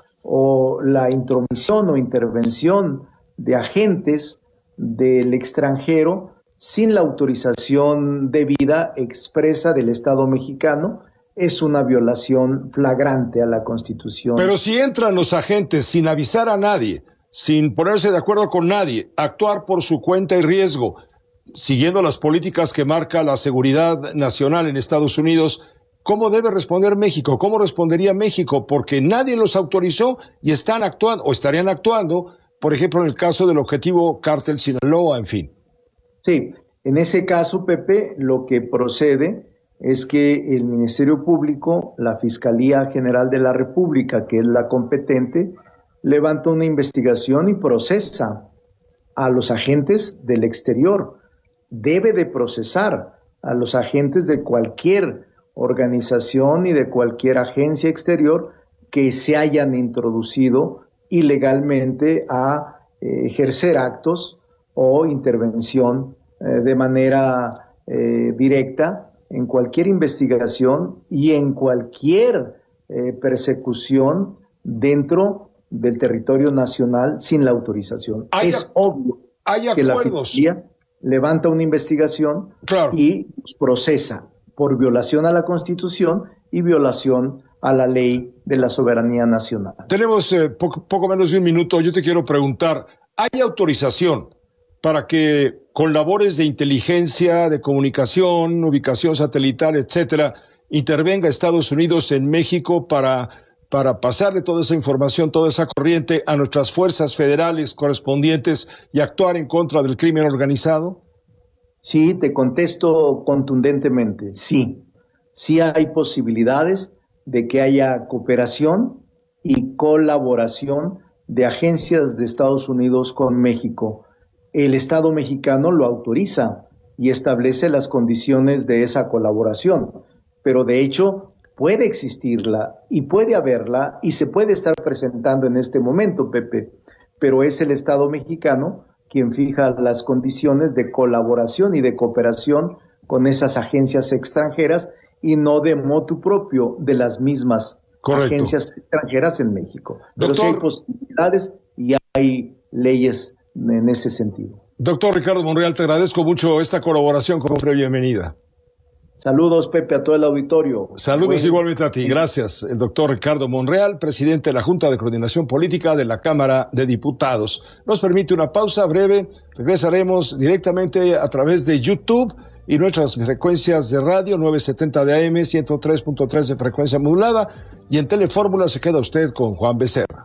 o la intromisión o intervención de agentes del extranjero sin la autorización debida expresa del Estado mexicano, es una violación flagrante a la Constitución. Pero si entran los agentes sin avisar a nadie, sin ponerse de acuerdo con nadie, actuar por su cuenta y riesgo, siguiendo las políticas que marca la seguridad nacional en Estados Unidos, ¿cómo debe responder México? ¿Cómo respondería México? Porque nadie los autorizó y están actuando, o estarían actuando, por ejemplo, en el caso del objetivo Cártel Sinaloa, en fin. Sí, en ese caso, Pepe, lo que procede es que el Ministerio Público, la Fiscalía General de la República, que es la competente, levanta una investigación y procesa a los agentes del exterior. Debe de procesar a los agentes de cualquier organización y de cualquier agencia exterior que se hayan introducido ilegalmente a eh, ejercer actos o intervención eh, de manera eh, directa en cualquier investigación y en cualquier eh, persecución dentro del territorio nacional sin la autorización. Hay, es obvio hay que la acuerdos. Fiscalía levanta una investigación claro. y procesa por violación a la Constitución y violación a la ley de la soberanía nacional. Tenemos eh, poco, poco menos de un minuto. Yo te quiero preguntar, ¿hay autorización para que con labores de inteligencia, de comunicación, ubicación satelital, etcétera, intervenga Estados Unidos en México para, para pasarle toda esa información, toda esa corriente a nuestras fuerzas federales correspondientes y actuar en contra del crimen organizado? Sí, te contesto contundentemente, sí. Sí hay posibilidades de que haya cooperación y colaboración de agencias de Estados Unidos con México. El Estado mexicano lo autoriza y establece las condiciones de esa colaboración, pero de hecho puede existirla y puede haberla y se puede estar presentando en este momento, Pepe, pero es el Estado mexicano quien fija las condiciones de colaboración y de cooperación con esas agencias extranjeras y no de motu propio de las mismas Correcto. agencias extranjeras en México. Pero Doctor, sí hay posibilidades y hay leyes en ese sentido. Doctor Ricardo Monreal, te agradezco mucho esta colaboración como bienvenida. Saludos, Pepe, a todo el auditorio. Saludos Bueno. igualmente a ti. Gracias. El doctor Ricardo Monreal, presidente de la Junta de Coordinación Política de la Cámara de Diputados. Nos permite una pausa breve. Regresaremos directamente a través de YouTube y nuestras frecuencias de radio, novecientos setenta de A M, ciento tres punto tres de frecuencia modulada. Y en Telefórmula se queda usted con Juan Becerra.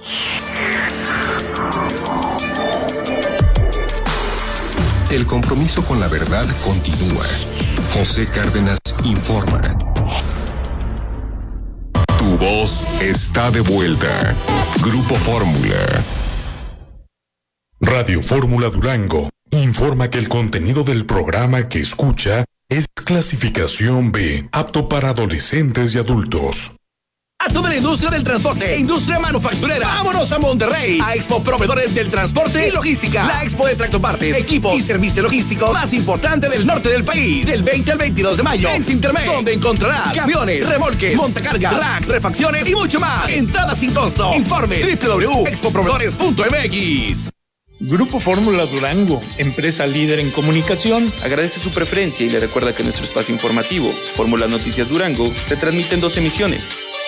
El compromiso con la verdad continúa. José Cárdenas informa. Tu voz está de vuelta. Grupo Fórmula. Radio Fórmula Durango informa que el contenido del programa que escucha es clasificación B, apto para adolescentes y adultos. a toda la industria del transporte e industria manufacturera. ¡Vámonos a Monterrey! A Expo Proveedores del Transporte y Logística. La expo de tractopartes, equipos y servicio logístico más importante del norte del país. Del veinte al veintidós de mayo en Sintermex, donde encontrarás camiones, remolques, montacargas, racks, refacciones y mucho más. Entrada sin costo. Informe doble u doble u doble u punto expo proveedores punto m x. Grupo Fórmula Durango, empresa líder en comunicación, agradece su preferencia y le recuerda que nuestro espacio informativo, Fórmula Noticias Durango, se transmite en dos emisiones.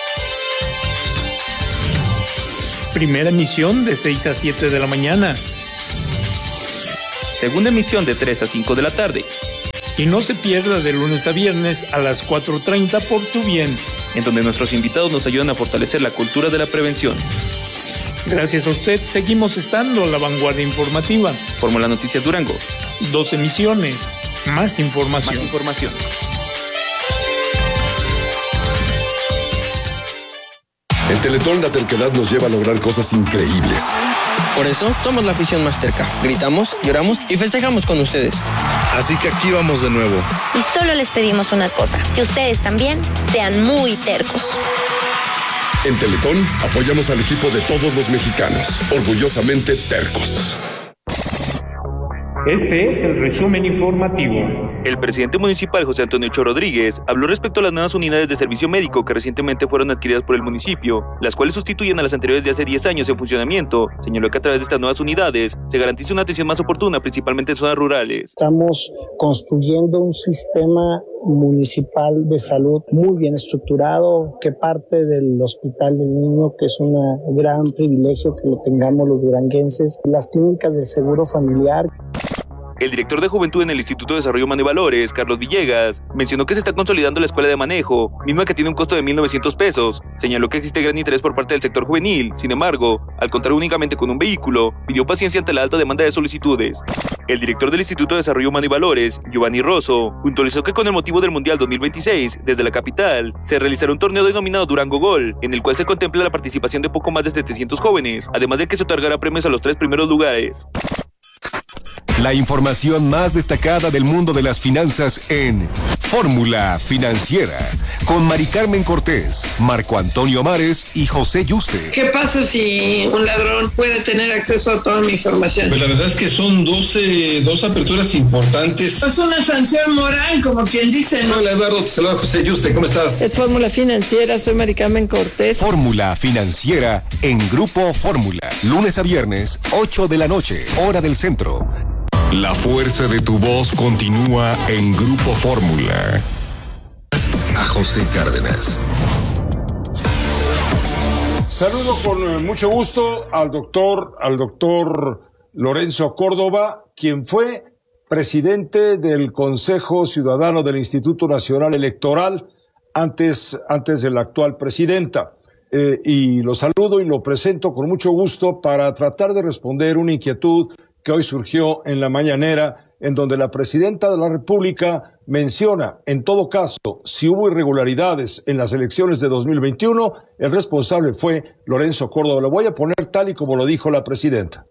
Primera emisión de seis a siete de la mañana. Segunda emisión de tres a cinco de la tarde. Y no se pierda de lunes a viernes a las cuatro treinta por Tu Bien, en donde nuestros invitados nos ayudan a fortalecer la cultura de la prevención. Gracias a usted, seguimos estando a la vanguardia informativa. Fórmula Noticias Durango. Dos emisiones, más información. Más información. En Teletón la terquedad nos lleva a lograr cosas increíbles. Por eso somos la afición más terca. Gritamos, lloramos y festejamos con ustedes. Así que aquí vamos de nuevo. Y solo les pedimos una cosa, que ustedes también sean muy tercos. En Teletón apoyamos al equipo de todos los mexicanos, orgullosamente tercos. Este es el resumen informativo. El presidente municipal José Antonio Cho Rodríguez habló respecto a las nuevas unidades de servicio médico que recientemente fueron adquiridas por el municipio, las cuales sustituyen a las anteriores de hace diez años en funcionamiento. Señaló que a través de estas nuevas unidades se garantiza una atención más oportuna, principalmente en zonas rurales. Estamos construyendo un sistema municipal de salud muy bien estructurado, que parte del Hospital del Niño, que es un gran privilegio que lo tengamos los duranguenses, las clínicas de seguro familiar. El director de Juventud en el Instituto de Desarrollo Humano y Valores, Carlos Villegas, mencionó que se está consolidando la escuela de manejo, misma que tiene un costo de mil novecientos pesos. Señaló que existe gran interés por parte del sector juvenil. Sin embargo, al contar únicamente con un vehículo, pidió paciencia ante la alta demanda de solicitudes. El director del Instituto de Desarrollo Humano y Valores, Giovanni Rosso, puntualizó que con el motivo del Mundial dos mil veintiséis, desde la capital, se realizará un torneo denominado Durango Gol, en el cual se contempla la participación de poco más de setecientos jóvenes, además de que se otorgará premios a los tres primeros lugares. La información más destacada del mundo de las finanzas en Fórmula Financiera, con Mari Carmen Cortés, Marco Antonio Mares y José Yuste. ¿Qué pasa si un ladrón puede tener acceso a toda mi información? Pues la verdad es que son doce, dos aperturas importantes. Es una sanción moral, como quien dice, ¿no? Hola Eduardo, te saluda José Yuste, ¿cómo estás? Es Fórmula Financiera, soy Mari Carmen Cortés. Fórmula Financiera en Grupo Fórmula, lunes a viernes, ocho de la noche, hora del centro. La fuerza de tu voz continúa en Grupo Fórmula. A José Cárdenas. Saludo con mucho gusto al doctor, al doctor Lorenzo Córdoba, quien fue presidente del Consejo Ciudadano del Instituto Nacional Electoral antes, antes de la actual presidenta. Eh, y lo saludo y lo presento con mucho gusto para tratar de responder una inquietud que hoy surgió en la mañanera, en donde la presidenta de la República menciona, en todo caso, si hubo irregularidades en las elecciones de dos mil veintiuno, el responsable fue Lorenzo Córdoba. Lo voy a poner tal y como lo dijo la presidenta.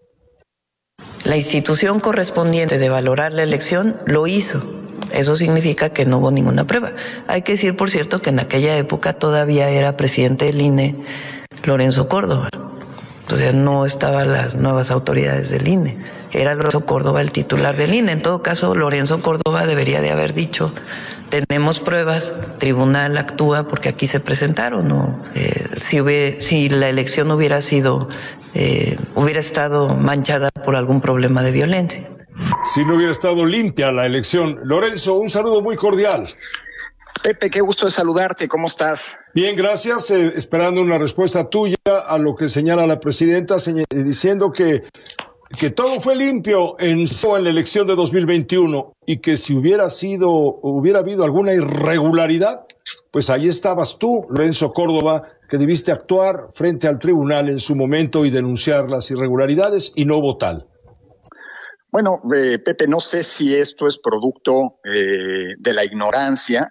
La institución correspondiente de valorar la elección lo hizo. Eso significa que no hubo ninguna prueba. Hay que decir, por cierto, que en aquella época todavía era presidente del I N E Lorenzo Córdoba. O sea, no estaban las nuevas autoridades del I N E. Era Lorenzo Córdoba el titular del I N E. En todo caso, Lorenzo Córdoba debería de haber dicho, tenemos pruebas, tribunal actúa porque aquí se presentaron. ¿No? Eh, si, hubiera, si la elección hubiera sido, eh, hubiera estado manchada por algún problema de violencia. Si no hubiera estado limpia la elección. Lorenzo, un saludo muy cordial. Pepe, qué gusto de saludarte, ¿cómo estás? Bien, gracias, eh, esperando una respuesta tuya a lo que señala la presidenta, señ- diciendo que, que todo fue limpio en, en la elección de dos mil veintiuno y que si hubiera sido, hubiera habido alguna irregularidad, pues ahí estabas tú, Lorenzo Córdoba, que debiste actuar frente al tribunal en su momento y denunciar las irregularidades y no hubo tal. Bueno, eh, Pepe, no sé si esto es producto eh, de la ignorancia,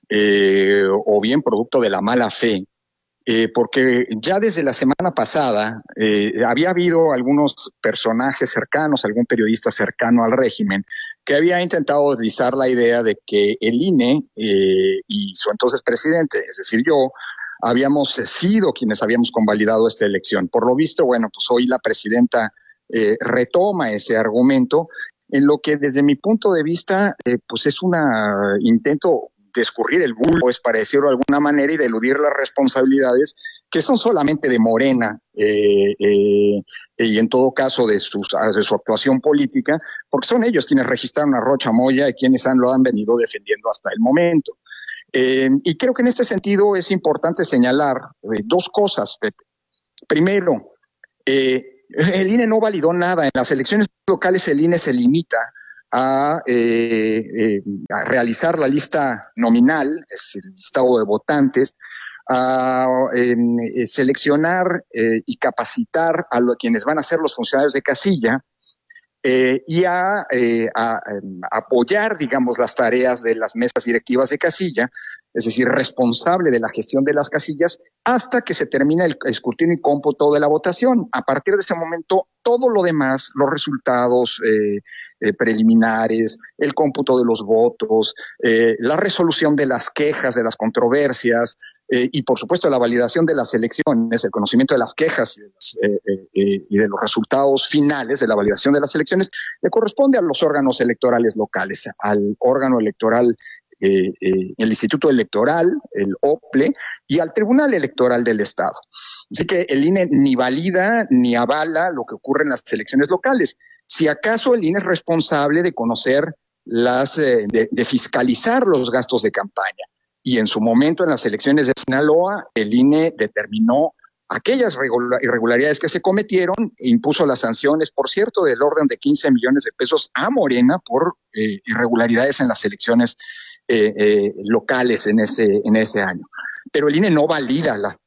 Eh, o bien producto de la mala fe, eh, porque ya desde la semana pasada eh, había habido algunos personajes cercanos, algún periodista cercano al régimen, que había intentado deslizar la idea de que el I N E eh, y su entonces presidente, es decir yo, habíamos sido quienes habíamos convalidado esta elección. Por lo visto, bueno, pues hoy la presidenta eh, retoma ese argumento, en lo que desde mi punto de vista, eh, pues es un intento de escurrir el bulbo, es para decirlo de alguna manera, y de eludir las responsabilidades que son solamente de Morena eh, eh, y en todo caso de, sus, de su actuación política, porque son ellos quienes registraron a Rocha Moya y quienes han, lo han venido defendiendo hasta el momento. Eh, y creo que en este sentido es importante señalar eh, dos cosas, Pepe. Primero, eh, el I N E no validó nada. En las elecciones locales el I N E se limita a, eh, eh, a realizar la lista nominal, es el listado de votantes, a eh, seleccionar eh, y capacitar a lo, quienes van a ser los funcionarios de casilla eh, y a, eh, a, a apoyar, digamos, las tareas de las mesas directivas de casilla, es decir, responsable de la gestión de las casillas hasta que se termine el escrutinio y cómputo de la votación. A partir de ese momento, todo lo demás, los resultados eh, eh, preliminares, el cómputo de los votos, eh, la resolución de las quejas, de las controversias eh, y, por supuesto, la validación de las elecciones, el conocimiento de las quejas y de, las, eh, eh, y de los resultados finales de la validación de las elecciones, le corresponde a los órganos electorales locales, al órgano electoral Eh, eh, el Instituto Electoral, el O P L E y al Tribunal Electoral del Estado. Así que el I N E ni valida ni avala lo que ocurre en las elecciones locales. Si acaso el I N E es responsable de conocer las, eh, de, de fiscalizar los gastos de campaña. Y en su momento en las elecciones de Sinaloa, el I N E determinó aquellas irregularidades que se cometieron, impuso las sanciones, por cierto, del orden de quince millones de pesos a Morena por eh, irregularidades en las elecciones Eh, eh, locales en ese, en ese año. Pero el I N E no valida las,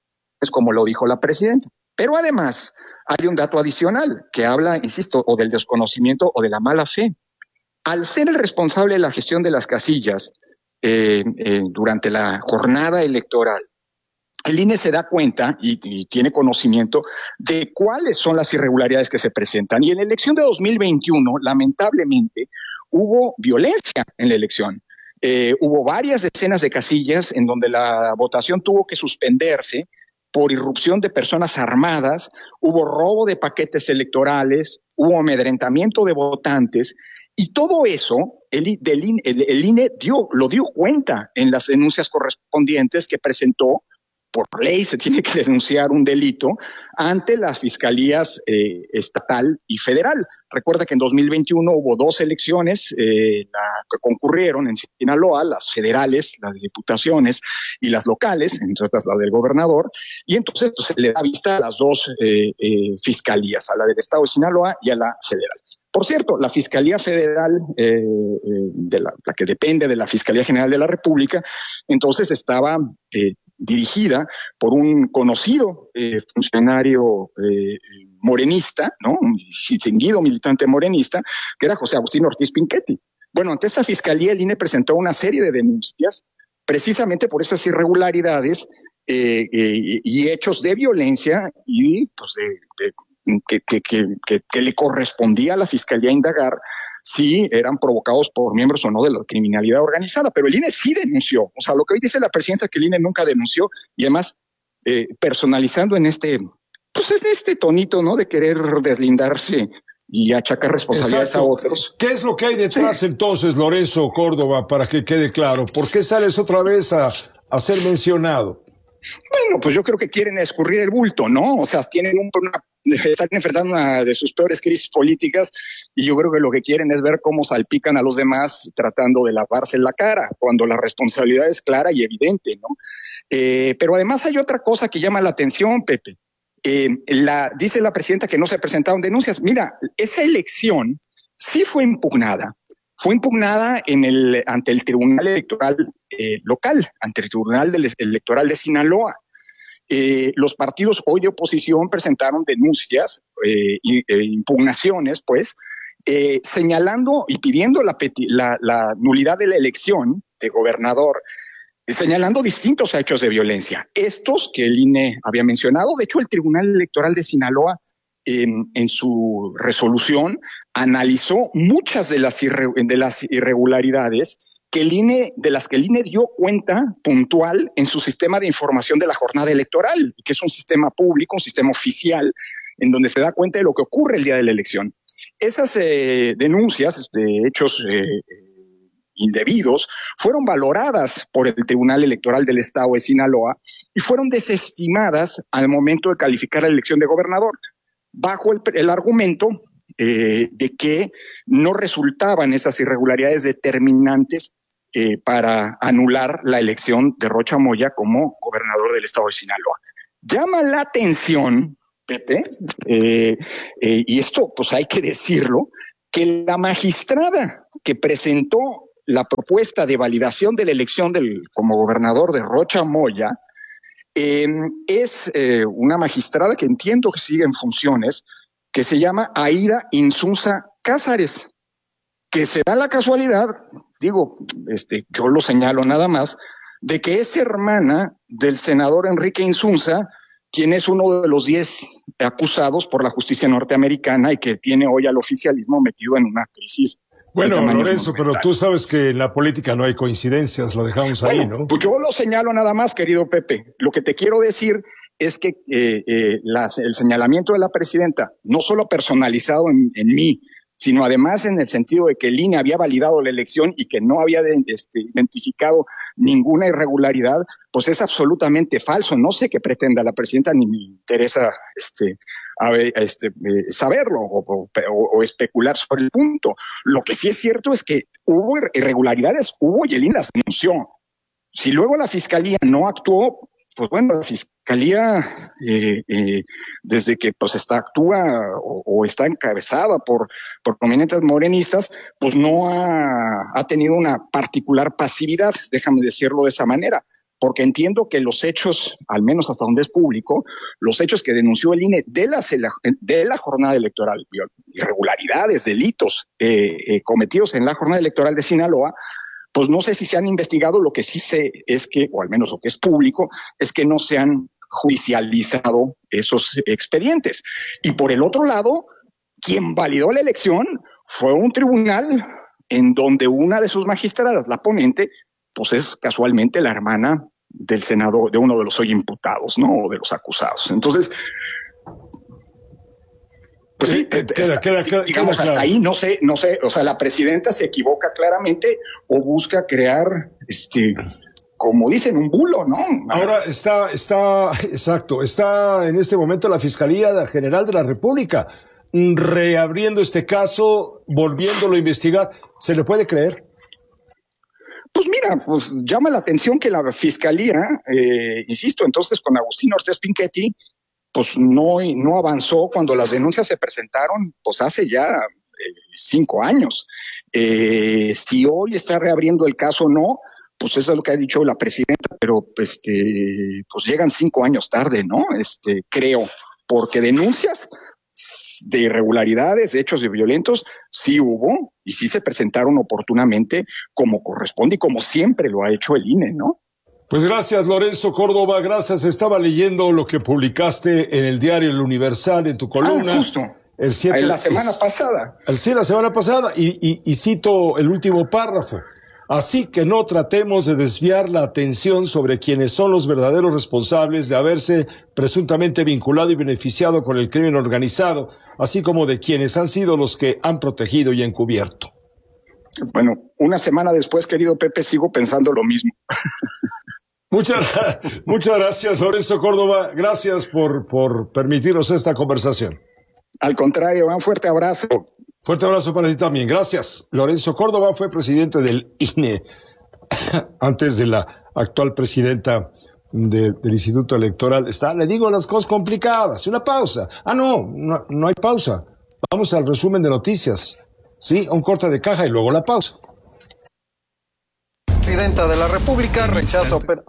es como lo dijo la presidenta. Pero además hay un dato adicional que habla, insisto, o del desconocimiento o de la mala fe. Al ser el responsable de la gestión de las casillas eh, eh, durante la jornada electoral, el I N E se da cuenta y, y tiene conocimiento de cuáles son las irregularidades que se presentan. Y en la elección de dos mil veintiuno, lamentablemente, hubo violencia en la elección. Eh, hubo varias decenas de casillas en donde la votación tuvo que suspenderse por irrupción de personas armadas, hubo robo de paquetes electorales, hubo amedrentamiento de votantes, y todo eso el, del, el, el I N E dio, lo dio cuenta en las denuncias correspondientes que presentó. Por ley se tiene que denunciar un delito ante las fiscalías eh, estatal y federal. Recuerda que en dos mil veintiuno hubo dos elecciones eh, la, que concurrieron en Sinaloa, las federales, las diputaciones y las locales, entre otras la del gobernador, y entonces pues, se le da vista a las dos eh, eh, fiscalías, a la del estado de Sinaloa y a la federal. Por cierto, la Fiscalía Federal, eh, eh, de la, la que depende de la Fiscalía General de la República, entonces estaba eh, dirigida por un conocido eh, funcionario eh, morenista, ¿no? Un distinguido militante morenista, que era José Agustín Ortiz Pinchetti. Bueno, ante esta fiscalía el I N E presentó una serie de denuncias precisamente por esas irregularidades eh, eh, y hechos de violencia y pues de, de Que, que, que, que le correspondía a la Fiscalía indagar si eran provocados por miembros o no de la criminalidad organizada. Pero el I N E sí denunció. O sea, lo que hoy dice la presidenta que el I N E nunca denunció, y además eh, personalizando en este, pues en este tonito, ¿no? De querer deslindarse y achacar responsabilidades Exacto. a otros. ¿Qué es lo que hay detrás sí. entonces, Lorenzo Córdoba, para que quede claro? ¿Por qué sales otra vez a, a ser mencionado? Bueno, pues yo creo que quieren escurrir el bulto, ¿no? O sea, tienen un, una, están enfrentando una de sus peores crisis políticas y yo creo que lo que quieren es ver cómo salpican a los demás tratando de lavarse la cara, cuando la responsabilidad es clara y evidente, ¿no? Eh, pero además hay otra cosa que llama la atención, Pepe. Eh, la, dice la presidenta que no se presentaron denuncias. Mira, esa elección sí fue impugnada. Fue impugnada en el, ante el Tribunal Electoral eh, local, ante el Tribunal del, Electoral de Sinaloa. Eh, los partidos hoy de oposición presentaron denuncias, eh, y, eh, impugnaciones, pues, eh, señalando y pidiendo la, la, la nulidad de la elección de gobernador, eh, señalando distintos hechos de violencia. Estos que el I N E había mencionado, de hecho el Tribunal Electoral de Sinaloa en, en su resolución, analizó muchas de las, irre, de las irregularidades que el I N E, de las que el I N E dio cuenta puntual en su sistema de información de la jornada electoral, que es un sistema público, un sistema oficial, en donde se da cuenta de lo que ocurre el día de la elección. Esas eh, denuncias de hechos eh, indebidos fueron valoradas por el Tribunal Electoral del Estado de Sinaloa y fueron desestimadas al momento de calificar la elección de gobernador, bajo el, el argumento eh, de que no resultaban esas irregularidades determinantes eh, para anular la elección de Rocha Moya como gobernador del Estado de Sinaloa. Llama la atención, Pepe, eh, eh, y esto pues hay que decirlo, que la magistrada que presentó la propuesta de validación de la elección del, como gobernador de Rocha Moya eh, es eh, una magistrada que entiendo que sigue en funciones, que se llama Aida Insunza Cázares, que se da la casualidad, digo, este, yo lo señalo nada más, de que es hermana del senador Enrique Insunza, quien es uno de los diez acusados por la justicia norteamericana y que tiene hoy al oficialismo metido en una crisis. Bueno, Lorenzo, pero tú sabes que en la política no hay coincidencias, lo dejamos bueno, ahí, ¿no? Pues yo lo señalo nada más, querido Pepe. Lo que te quiero decir es que eh, eh, las, el señalamiento de la presidenta, no solo personalizado en, en mí, sino además en el sentido de que el I N E había validado la elección y que no había de, este, identificado ninguna irregularidad, pues es absolutamente falso. No sé qué pretenda la presidenta, ni me interesa este, a ver, este, eh, saberlo o, o, o especular sobre el punto. Lo que sí es cierto es que hubo irregularidades, hubo y el I N E las denunció. Si luego la fiscalía no actuó, pues bueno, la fiscalía eh, eh, desde que pues está actúa o, o está encabezada por, por prominentes morenistas, pues no ha, ha tenido una particular pasividad, déjame decirlo de esa manera, porque entiendo que los hechos, al menos hasta donde es público, los hechos que denunció el I N E de la, de la jornada electoral, irregularidades, delitos eh, eh, cometidos en la jornada electoral de Sinaloa, pues no sé si se han investigado. Lo que sí sé es que, o al menos lo que es público, es que no se han judicializado esos expedientes. Y por el otro lado, quien validó la elección fue un tribunal en donde una de sus magistradas, la ponente, pues es casualmente la hermana del senador, de uno de los hoy imputados, ¿no? O de los acusados. Entonces, pues sí, queda, queda, queda, queda, digamos, queda hasta claro. ahí no sé, no sé, o sea, la presidenta se equivoca claramente o busca crear, este, como dicen, un bulo, ¿no? Ahora está, está, exacto, está en este momento la Fiscalía General de la República reabriendo este caso, volviéndolo a investigar. ¿Se le puede creer? Pues mira, pues llama la atención que la Fiscalía, eh, insisto, entonces con Agustín Ortiz Pinchetti, pues no, no avanzó cuando las denuncias se presentaron, pues hace ya eh, cinco años. Eh, si hoy está reabriendo el caso o no, pues eso es lo que ha dicho la presidenta, pero este, pues llegan cinco años tarde, ¿no? Este, creo, porque denuncias de irregularidades, de hechos de violentos, sí hubo y sí se presentaron oportunamente como corresponde y como siempre lo ha hecho el I N E, ¿no? Pues gracias, Lorenzo Córdoba, gracias. Estaba leyendo lo que publicaste en el diario El Universal, en tu columna. Ah, justo. El siete, en la semana es, pasada. El, sí, la semana pasada, y, y, y cito el último párrafo. Así que no tratemos de desviar la atención sobre quienes son los verdaderos responsables de haberse presuntamente vinculado y beneficiado con el crimen organizado, así como de quienes han sido los que han protegido y encubierto. Bueno, una semana después, querido Pepe, sigo pensando lo mismo. Muchas, muchas gracias, Lorenzo Córdoba. Gracias por, por permitirnos esta conversación. Al contrario, un fuerte abrazo. Fuerte abrazo para ti también. Gracias. Lorenzo Córdoba fue presidente del I N E antes de la actual presidenta de, del Instituto Electoral. Está, le digo las cosas complicadas. Una pausa. Ah, no, no, no hay pausa. Vamos al resumen de noticias. Sí, un corte de caja y luego la pausa. Presidenta de la República rechaza oper...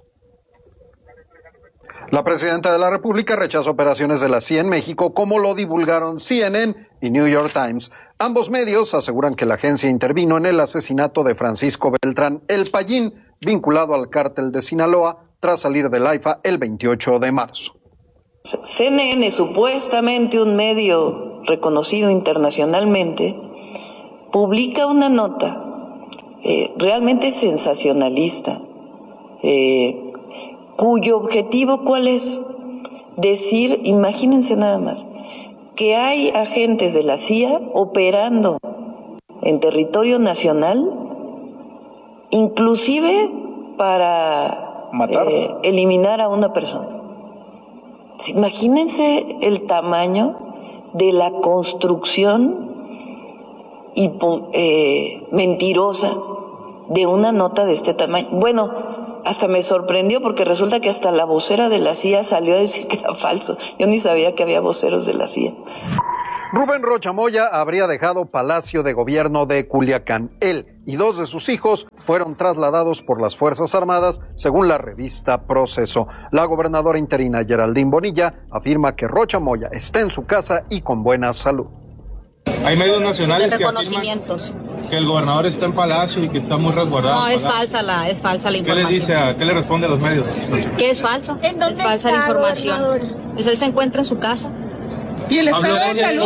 La presidenta de la República rechaza operaciones de la C I A en México, como lo divulgaron C N N y New York Times. Ambos medios aseguran que la agencia intervino en el asesinato de Francisco Beltrán El Payín, vinculado al cártel de Sinaloa, tras salir del AIFA el veintiocho de marzo. C N N, supuestamente un medio reconocido internacionalmente, publica una nota eh, realmente sensacionalista, eh, cuyo objetivo, ¿cuál es? Decir, imagínense nada más, que hay agentes de la C I A operando en territorio nacional, inclusive para eh, eliminar a una persona. Imagínense el tamaño de la construcción hipo, eh, mentirosa de una nota de este tamaño. Bueno, hasta me sorprendió porque resulta que hasta la vocera de la C I A salió a decir que era falso. Yo ni sabía que había voceros de la C I A. Rubén Rocha Moya habría dejado Palacio de Gobierno de Culiacán. Él y dos de sus hijos fueron trasladados por las Fuerzas Armadas, según la revista Proceso. La gobernadora interina Geraldine Bonilla afirma que Rocha Moya está en su casa y con buena salud. Hay medios nacionales de que reconocimientos. Que el gobernador está en Palacio y que está muy resguardado. No, es falsa la, es falsa la información. ¿Qué le dice a, qué le responde a los medios? Que es falso. ¿En dónde es falsa la información. Pues él se encuentra en su casa. ¿Y el estado de salud?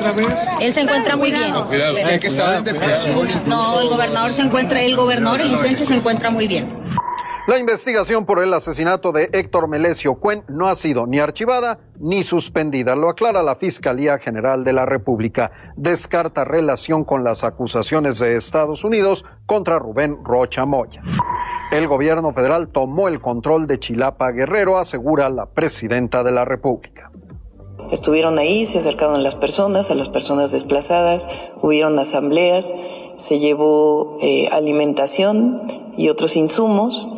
Él se encuentra muy bien. No, cuidado, sé que está en depresión. No, el gobernador se encuentra, el gobernador en licencia se encuentra muy bien. La investigación por el asesinato de Héctor Melesio Cuen no ha sido ni archivada ni suspendida, lo aclara la Fiscalía General de la República. Descarta relación con las acusaciones de Estados Unidos contra Rubén Rocha Moya. El gobierno federal tomó el control de Chilapa Guerrero, asegura la presidenta de la República. Estuvieron ahí, se acercaron a las personas, a las personas desplazadas, hubieron asambleas, se llevó eh, alimentación y otros insumos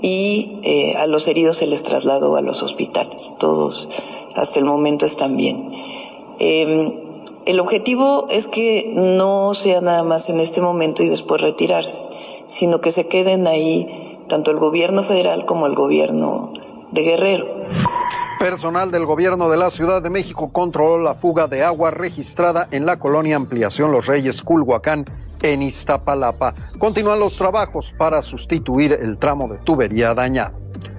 y eh, a los heridos se les trasladó a los hospitales. Todos hasta el momento están bien. Eh, el objetivo es que no sea nada más en este momento y después retirarse, sino que se queden ahí tanto el gobierno federal como el gobierno de Guerrero. Personal del gobierno de la Ciudad de México controló la fuga de agua registrada en la colonia Ampliación Los Reyes Culhuacán, en Iztapalapa. Continúan los trabajos para sustituir el tramo de tubería dañado.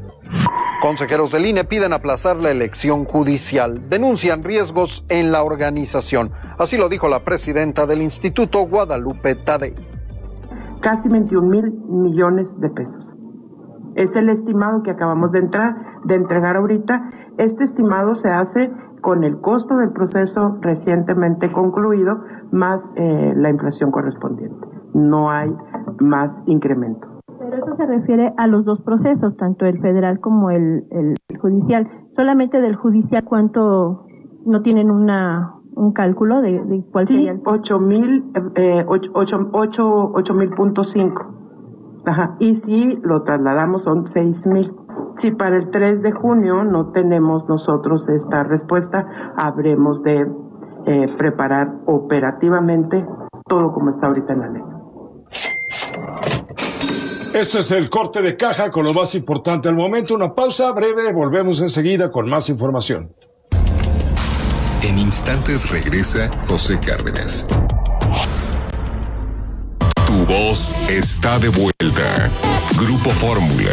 Consejeros del I N E piden aplazar la elección judicial. Denuncian riesgos en la organización. Así lo dijo la presidenta del instituto, Guadalupe Tadei. Casi veintiún mil millones de pesos. Es el estimado que acabamos de entrar, de entregar ahorita. Este estimado se hace con el costo del proceso recientemente concluido, más eh, la inflación correspondiente. No hay más incremento. Pero eso se refiere a los dos procesos, tanto el federal como el, el judicial. Solamente del judicial, ¿cuánto no tienen una un cálculo de, de cuál sí, sería el? ocho mil, eh, ocho mil punto cinco. Ajá. Y si lo trasladamos son seis mil. Si para el tres de junio no tenemos nosotros esta respuesta, habremos de eh, preparar operativamente todo como está ahorita en la ley. Este es el corte de caja con lo más importante al momento. Una pausa breve, volvemos enseguida con más información. En instantes regresa José Cárdenas. Tu voz está de vuelta. Grupo Fórmula.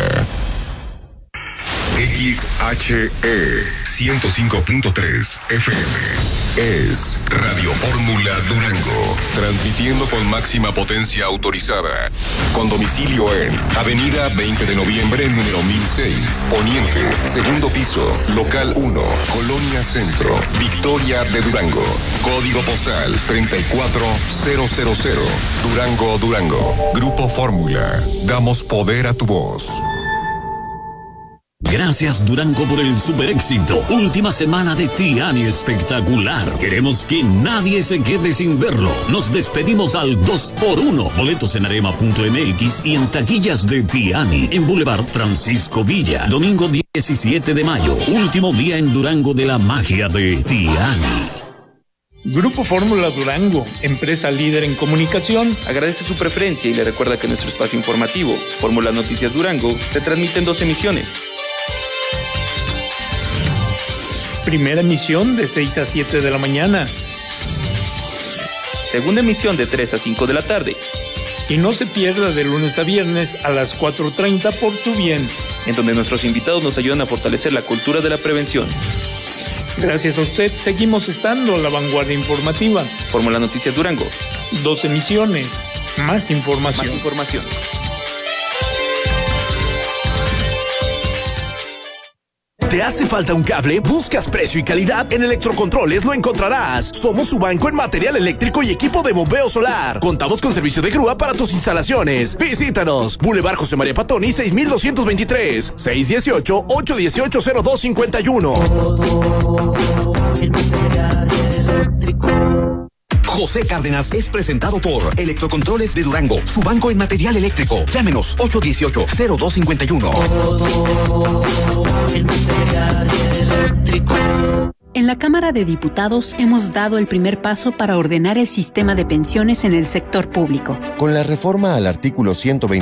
X H E ciento cinco punto tres F M es Radio Fórmula Durango, transmitiendo con máxima potencia autorizada, con domicilio en Avenida veinte de noviembre, número mil seis, Poniente, segundo piso, local uno, Colonia Centro, Victoria de Durango, código postal treinta y cuatro mil, Durango, Durango. Grupo Fórmula, damos poder a tu voz. Gracias Durango por el super éxito. Última semana de Tiani espectacular. Queremos que nadie se quede sin verlo. Nos despedimos al dos por uno. Boletos en arema punto m x y en taquillas de Tiani en Boulevard Francisco Villa. Domingo diecisiete de mayo. Último día en Durango de la magia de Tiani. Grupo Fórmula Durango, empresa líder en comunicación, agradece su preferencia y le recuerda que nuestro espacio informativo, Fórmula Noticias Durango, se transmite en dos emisiones. Primera emisión de seis a siete de la mañana. Segunda emisión de tres a cinco de la tarde. Y no se pierda de lunes a viernes a las cuatro treinta por Tu Bien, en donde nuestros invitados nos ayudan a fortalecer la cultura de la prevención. Gracias a usted, seguimos estando a la vanguardia informativa. Fórmula Noticias Durango. Dos emisiones, más información. Más información. ¿Te hace falta un cable? ¿Buscas precio y calidad? En Electrocontroles lo encontrarás. Somos su banco en material eléctrico y equipo de bombeo solar. Contamos con servicio de grúa para tus instalaciones. Visítanos. Boulevard José María Patoni, seis mil doscientos veintitrés. seis uno ocho, ocho uno ocho, cero dos cinco uno. José Cárdenas es presentado por Electrocontroles de Durango, su banco en material eléctrico. Llámenos ocho uno ocho, cero dos cinco uno. En la Cámara de Diputados hemos dado el primer paso para ordenar el sistema de pensiones en el sector público. Con la reforma al artículo ciento veinte